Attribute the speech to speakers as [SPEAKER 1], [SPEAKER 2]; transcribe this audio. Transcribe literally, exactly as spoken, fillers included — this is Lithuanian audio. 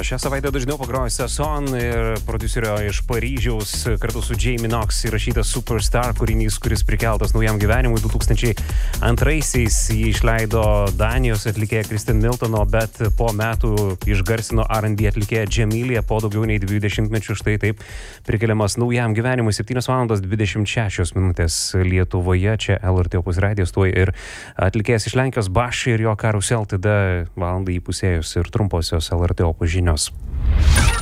[SPEAKER 1] Šią savaitę dažniau pagrojo Sason ir prodiuserio iš Paryžiaus kartu su Jamie Knox įrašytas Superstar kūrinys, kuris prikeltas naujam gyvenimui. du tūkstančiai antraisiais jį išleido Danijos atlikėja Kristen Milton, bet po metų išgarsino R and B atlikėja Džemilija. Po daugiau nei dviejų dešimtmečių štai taip prikeliamas naujam gyvenimui. septynios valandos dvidešimt šešios minutės Lietuvoje. Čia L R T Opus radijas, tuoj ir atlikėjas iš Lenkijos Baš ir jo Karusel, tada valandai įpusėjus ir trumposios L R T Opus žinios.